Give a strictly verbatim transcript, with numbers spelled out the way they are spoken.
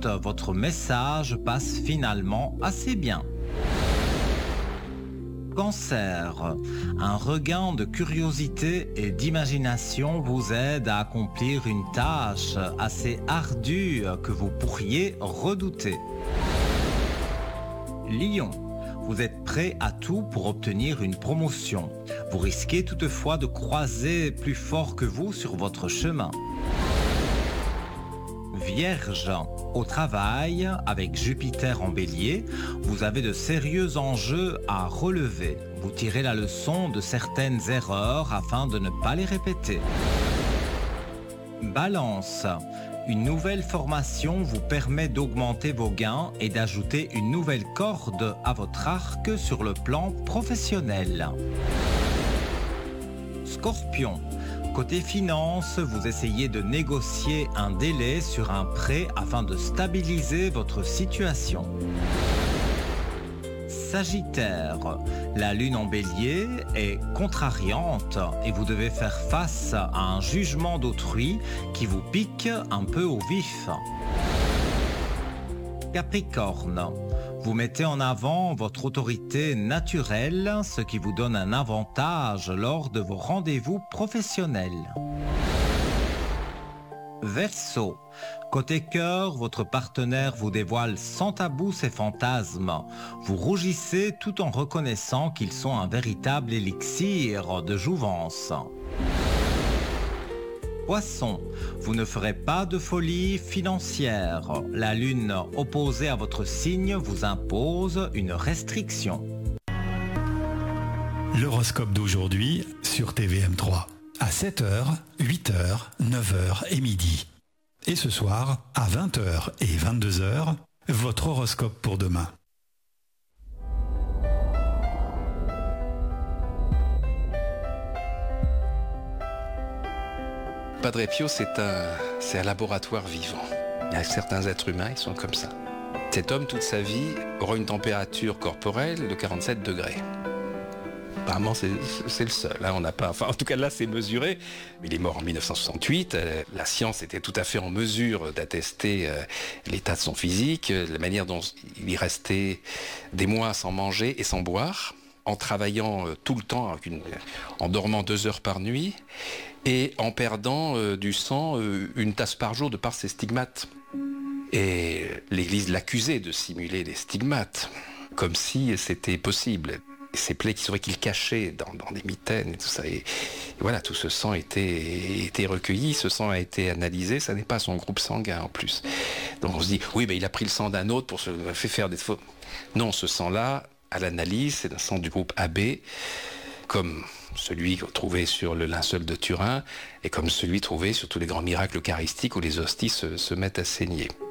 doute, votre message passe finalement assez bien. Cancer, un regain de curiosité et d'imagination vous aide à accomplir une tâche assez ardue que vous pourriez redouter. Lion, vous êtes prêt à tout pour obtenir une promotion. Vous risquez toutefois de croiser plus fort que vous sur votre chemin. Vierge, au travail, avec Jupiter en bélier, vous avez de sérieux enjeux à relever. Vous tirez la leçon de certaines erreurs afin de ne pas les répéter. Balance, une nouvelle formation vous permet d'augmenter vos gains et d'ajouter une nouvelle corde à votre arc sur le plan professionnel. Scorpion, côté finance, vous essayez de négocier un délai sur un prêt afin de stabiliser votre situation. Sagittaire, la lune en bélier est contrariante et vous devez faire face à un jugement d'autrui qui vous pique un peu au vif. Capricorne, vous mettez en avant votre autorité naturelle, ce qui vous donne un avantage lors de vos rendez-vous professionnels. Verseau, côté cœur, votre partenaire vous dévoile sans tabou ses fantasmes. Vous rougissez tout en reconnaissant qu'ils sont un véritable élixir de jouvence. Poisson, vous ne ferez pas de folie financière. La lune opposée à votre signe vous impose une restriction. L'horoscope d'aujourd'hui sur T V M trois. À sept heures, huit heures, neuf heures et midi. Et ce soir, à vingt heures et vingt-deux heures, votre horoscope pour demain. Padre Pio, c'est un, c'est un laboratoire vivant. Il y a certains êtres humains, ils sont comme ça. Cet homme, toute sa vie, aura une température corporelle de quarante-sept degrés. Apparemment, c'est, c'est le seul. Hein. On n'a pas, enfin, en tout cas, là, c'est mesuré. Il est mort en dix-neuf cent soixante-huit. Euh, la science était tout à fait en mesure d'attester euh, l'état de son physique, euh, la manière dont il y restait des mois sans manger et sans boire, en travaillant euh, tout le temps, avec une, en dormant deux heures par nuit, et en perdant euh, du sang euh, une tasse par jour de par ses stigmates. Et l'Église l'accusait de simuler des stigmates, comme si c'était possible. Ces plaies qui seraient qu'il cachait dans, dans des mitaines et tout ça. Et, et voilà, tout ce sang était, était recueilli, ce sang a été analysé, ça n'est pas son groupe sanguin en plus. Donc on se dit, oui, mais il a pris le sang d'un autre pour se fait faire des faux. Non, ce sang-là, à l'analyse, c'est un sang du groupe A B, comme celui trouvé sur le linceul de Turin et comme celui trouvé sur tous les grands miracles eucharistiques où les hosties se, se mettent à saigner.